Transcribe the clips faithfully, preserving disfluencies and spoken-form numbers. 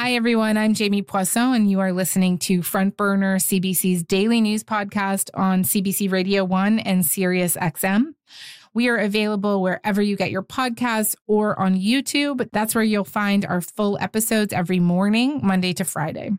Hi, everyone. I'm Jamie Poisson, and you are listening to Front Burner, C B C's daily news podcast on C B C Radio one and Sirius X M. We are available wherever you get your podcasts or on YouTube. That's where you'll find our full episodes every morning, Monday to Friday.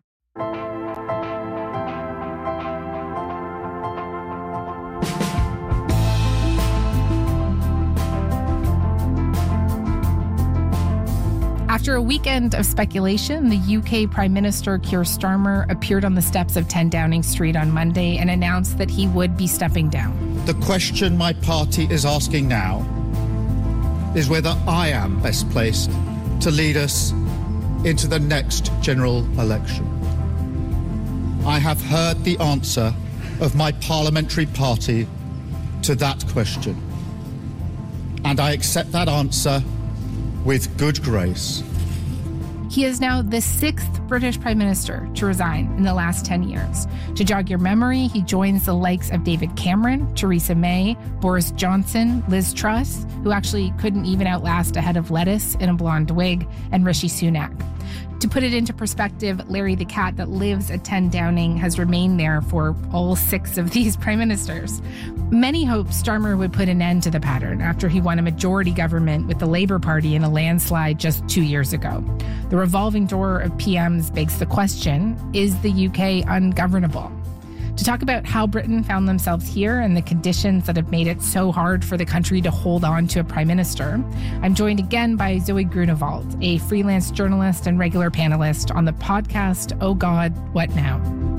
After a weekend of speculation, the U K Prime Minister Keir Starmer appeared on the steps of ten Downing Street on Monday and announced that he would be stepping down. The question my party is asking now is whether I am best placed to lead us into the next general election. I have heard the answer of my parliamentary party to that question, and I accept that answer with good grace. He is now the sixth British Prime Minister to resign in the last ten years. To jog your memory, he joins the likes of David Cameron, Theresa May, Boris Johnson, Liz Truss, who actually couldn't even outlast a head of lettuce in a blonde wig, and Rishi Sunak. To put it into perspective, Larry the cat that lives at ten Downing has remained there for all six of these prime ministers. Many hoped Starmer would put an end to the pattern after he won a majority government with the Labour Party in a landslide just two years ago. The revolving door of P Ms begs the question, is the U K ungovernable? To talk about how Britain found themselves here and the conditions that have made it so hard for the country to hold on to a prime minister, I'm joined again by Zoe Grunewald, a freelance journalist and regular panelist on the podcast, Oh God, What Now?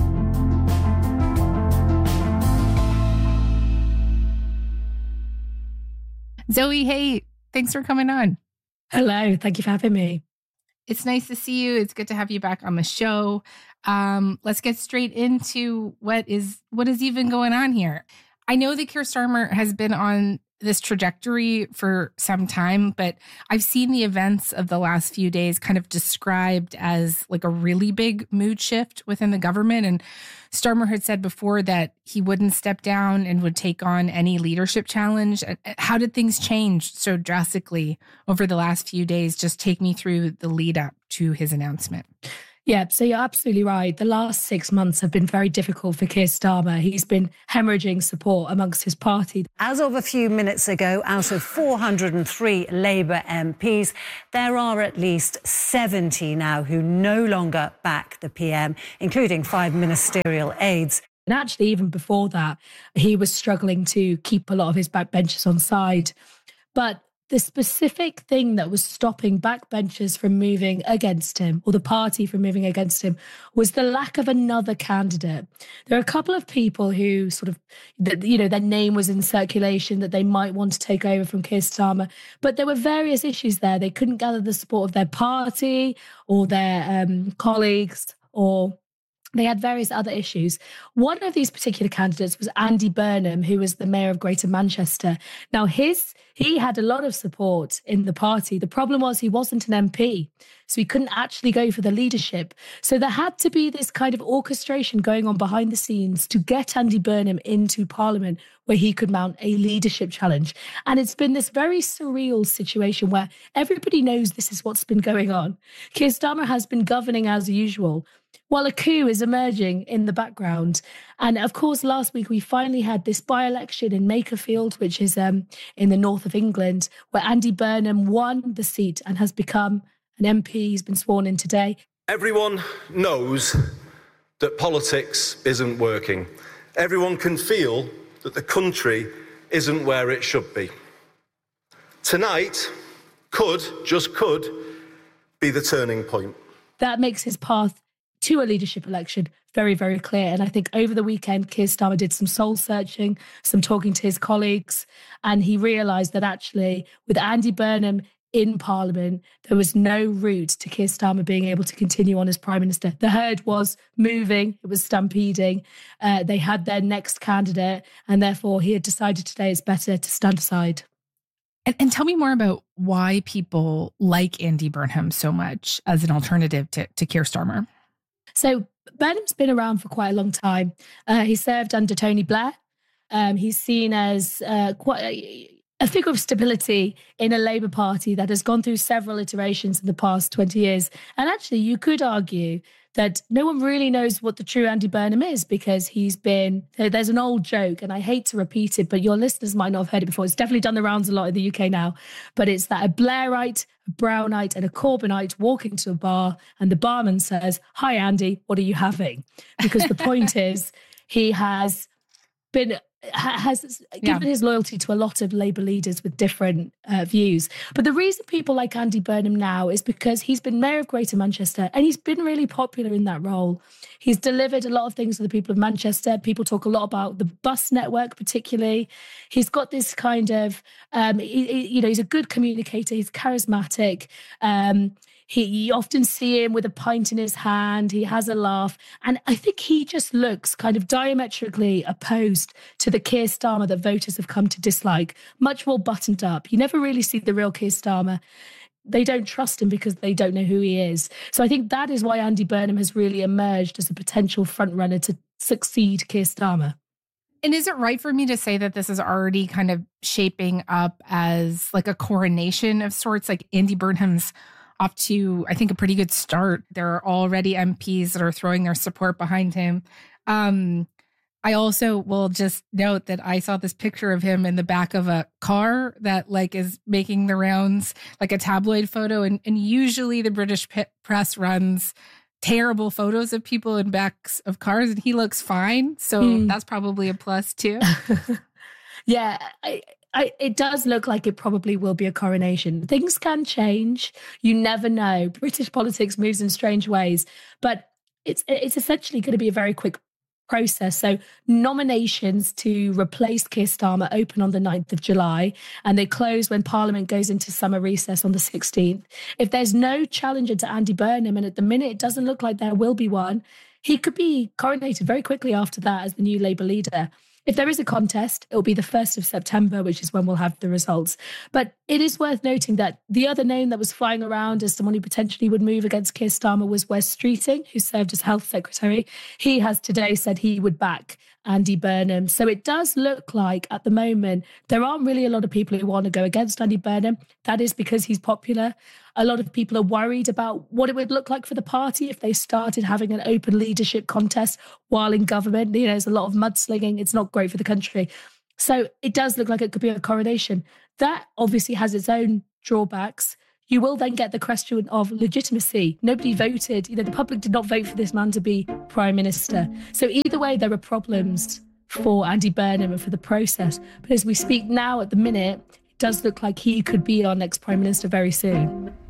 Zoe, hey, thanks for coming on. Hello, thank you for having me. It's nice to see you. It's good to have you back on the show. Um, let's get straight into what is what is even going on here. I know that Keir Starmer has been on this trajectory for some time, but I've seen the events of the last few days kind of described as like a really big mood shift within the government. And Starmer had said before that he wouldn't step down and would take on any leadership challenge. How did things change so drastically over the last few days? Just take me through the lead up to his announcement. Yeah, so you're absolutely right. The last six months have been very difficult for Keir Starmer. He's been hemorrhaging support amongst his party. As of a few minutes ago, out of four hundred three Labour M Ps, there are at least seventy now who no longer back the P M, including five ministerial aides. And actually, even before that, he was struggling to keep a lot of his backbenchers on side. But the specific thing that was stopping backbenchers from moving against him, or the party from moving against him, was the lack of another candidate. There are a couple of people who sort of, you know, their name was in circulation that they might want to take over from Keir Starmer, but there were various issues there. They couldn't gather the support of their party or their um, colleagues, or they had various other issues. One of these particular candidates was Andy Burnham, who was the mayor of Greater Manchester. Now, his he had a lot of support in the party. The problem was he wasn't an M P, so he couldn't actually go for the leadership. So there had to be this kind of orchestration going on behind the scenes to get Andy Burnham into Parliament where he could mount a leadership challenge. And it's been this very surreal situation where everybody knows this is what's been going on. Keir Starmer has been governing as usual, while a coup is emerging in the background. And of course, last week we finally had this by-election in Makerfield, which is um, in the north of England, where Andy Burnham won the seat and has become an M P. He's been sworn in today. Everyone knows that politics isn't working. Everyone can feel that the country isn't where it should be. Tonight could, just could, be the turning point. That makes his path to a leadership election very, very clear. And I think over the weekend, Keir Starmer did some soul searching, some talking to his colleagues, and he realised that actually with Andy Burnham in Parliament, there was no route to Keir Starmer being able to continue on as Prime Minister. The herd was moving, it was stampeding. Uh, they had their next candidate, and therefore he had decided today it's better to stand aside. And, and tell me more about why people like Andy Burnham so much as an alternative to, to Keir Starmer. So Burnham's been around for quite a long time. Uh, he served under Tony Blair. Um, he's seen as uh, quite a, a figure of stability in a Labour Party that has gone through several iterations in the past twenty years. And actually, you could argue that no one really knows what the true Andy Burnham is, because he's been, there's an old joke, and I hate to repeat it, but your listeners might not have heard it before. It's definitely done the rounds a lot in the U K now, but it's that a Blairite, a Brownite and a Corbynite walk into a bar and the barman says, "Hi, Andy, what are you having?" Because the point is, he has been... has given yeah. his loyalty to a lot of Labour leaders with different uh, views. But the reason people like Andy Burnham now is because he's been Mayor of Greater Manchester and he's been really popular in that role. He's delivered a lot of things to the people of Manchester. People talk a lot about the bus network particularly. He's got this kind of, um, he, he, you know, he's a good communicator. He's charismatic. Um, He, you often see him with a pint in his hand. He has a laugh. And I think he just looks kind of diametrically opposed to the Keir Starmer that voters have come to dislike. Much more buttoned up. You never really see the real Keir Starmer. They don't trust him because they don't know who he is. So I think that is why Andy Burnham has really emerged as a potential frontrunner to succeed Keir Starmer. And is it right for me to say that this is already kind of shaping up as like a coronation of sorts? Like Andy Burnham's off to, I think, a pretty good start. There are already M Ps that are throwing their support behind him. Um, I also will just note that I saw this picture of him in the back of a car that like is making the rounds, like a tabloid photo. And, and usually the British p- press runs terrible photos of people in backs of cars, and he looks fine. So mm. that's probably a plus too. yeah, I, I, it does look like it probably will be a coronation. Things can change. You never know. British politics moves in strange ways, but it's it's essentially going to be a very quick process. So nominations to replace Keir Starmer open on the ninth of July, and they close when Parliament goes into summer recess on the sixteenth. If there's no challenger to Andy Burnham, and at the minute it doesn't look like there will be one, he could be coronated very quickly after that as the new Labour leader. If there is a contest, it'll be the first of September, which is when we'll have the results. But it is worth noting that the other name that was flying around as someone who potentially would move against Keir Starmer was Wes Streeting, who served as Health Secretary. He has today said he would back Andy Burnham. So it does look like at the moment, there aren't really a lot of people who want to go against Andy Burnham. That is because he's popular. A lot of people are worried about what it would look like for the party if they started having an open leadership contest while in government. You know, there's a lot of mudslinging. It's not great for the country. So it does look like it could be a coronation. That obviously has its own drawbacks. You will then get the question of legitimacy. Nobody voted. You know, the public did not vote for this man to be Prime Minister. So either way, there are problems for Andy Burnham and for the process. But as we speak now at the minute, it does look like he could be our next Prime Minister very soon.